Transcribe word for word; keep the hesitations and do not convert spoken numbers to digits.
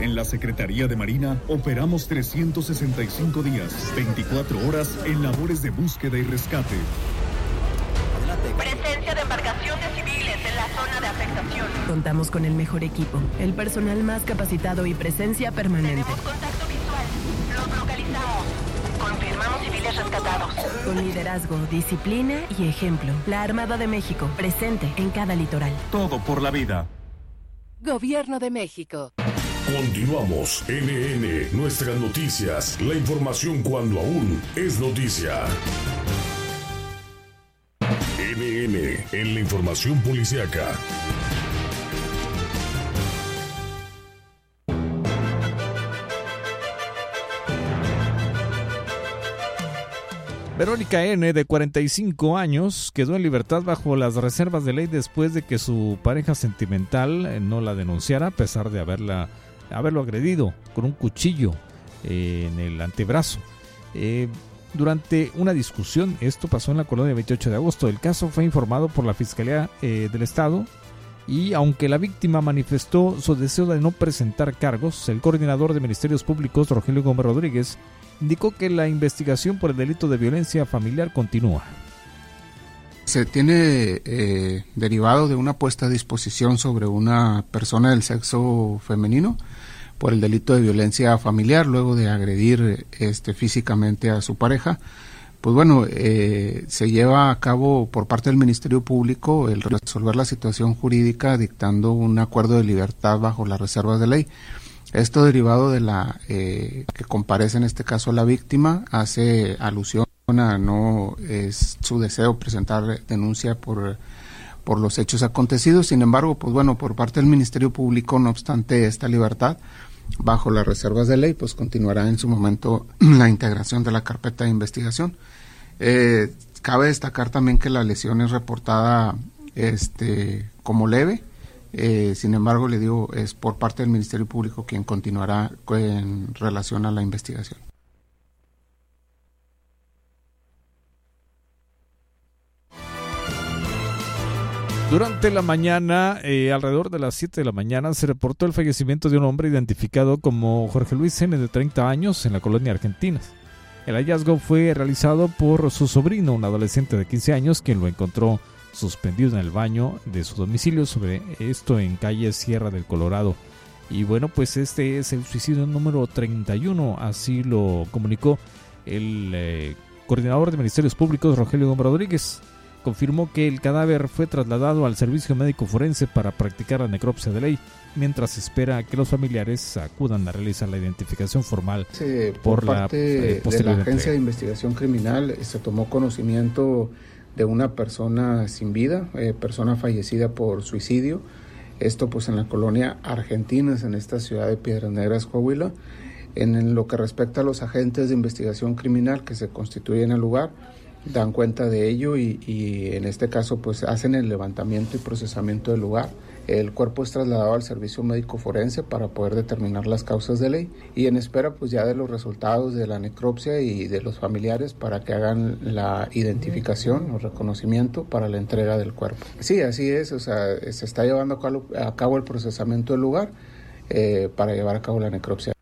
En la Secretaría de Marina operamos trescientos sesenta y cinco días, veinticuatro horas en labores de búsqueda y rescate. Presencia de embarcaciones civiles en la zona de afectación. Contamos con el mejor equipo, el personal más capacitado y presencia permanente. Tenemos contacto visual. Los localizamos. Confirmamos civiles rescatados. Con liderazgo, disciplina y ejemplo. La Armada de México, presente en cada litoral. Todo por la vida. Gobierno de México. Continuamos. N N, nuestras noticias. La información cuando aún es noticia. N N, en la información policíaca. Verónica N., de cuarenta y cinco años, quedó en libertad bajo las reservas de ley después de que su pareja sentimental no la denunciara, a pesar de haberla, haberlo agredido con un cuchillo eh, en el antebrazo. Eh, durante una discusión, esto pasó en la colonia veintiocho de agosto. El caso fue informado por la Fiscalía eh, del Estado y, aunque la víctima manifestó su deseo de no presentar cargos, el coordinador de Ministerios Públicos, Rogelio Gómez Rodríguez, indicó que la investigación por el delito de violencia familiar continúa. Se tiene eh, derivado de una puesta a disposición sobre una persona del sexo femenino por el delito de violencia familiar, luego de agredir este, físicamente a su pareja. Pues bueno, eh, se lleva a cabo por parte del Ministerio Público el resolver la situación jurídica dictando un acuerdo de libertad bajo las reservas de ley. Esto derivado de la eh, que comparece en este caso la víctima, hace alusión a no es su deseo presentar denuncia por, por los hechos acontecidos. Sin embargo, pues bueno, por parte del Ministerio Público, no obstante esta libertad, bajo las reservas de ley, pues continuará en su momento la integración de la carpeta de investigación. Eh, cabe destacar también que la lesión es reportada este, como leve. Eh, sin embargo, le digo, es por parte del Ministerio Público quien continuará en relación a la investigación. Durante la mañana, eh, alrededor de las siete de la mañana, se reportó el fallecimiento de un hombre identificado como Jorge Luis N., de treinta años, en la colonia Argentinas. El hallazgo fue realizado por su sobrino, un adolescente de quince años, quien lo encontró suspendido en el baño de su domicilio, sobre esto en calle Sierra del Colorado. Y bueno, pues este es el suicidio número treinta y uno, así lo comunicó el eh, coordinador de Ministerios Públicos, Rogelio Gómez Rodríguez. Confirmó que el cadáver fue trasladado al servicio médico forense para practicar la necropsia de ley, mientras espera que los familiares acudan a realizar la identificación formal. Sí, por, por parte la, eh, de la Agencia entrega de Investigación Criminal se tomó conocimiento de una persona sin vida, eh, persona fallecida por suicidio, esto pues en la colonia Argentinas, en esta ciudad de Piedras Negras, Coahuila. En lo que respecta a los agentes de investigación criminal que se constituyen en el lugar, dan cuenta de ello y, y en este caso pues hacen el levantamiento y procesamiento del lugar. El cuerpo es trasladado al servicio médico forense para poder determinar las causas de ley y en espera pues ya de los resultados de la necropsia y de los familiares para que hagan la identificación o reconocimiento para la entrega del cuerpo. Sí, así es, o sea, se está llevando a cabo el procesamiento del lugar eh, para llevar a cabo la necropsia.